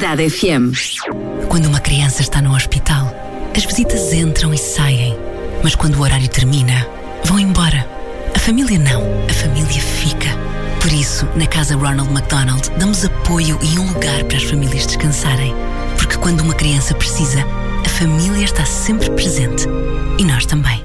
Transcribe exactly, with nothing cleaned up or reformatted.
Cidade F M. Quando uma criança está no hospital, as visitas entram e saem. Mas quando o horário termina, vão embora. A família não, a família fica. Por isso, na Casa Ronald McDonald, damos apoio e um lugar para as famílias descansarem. Porque quando uma criança precisa, a família está sempre presente. E nós também.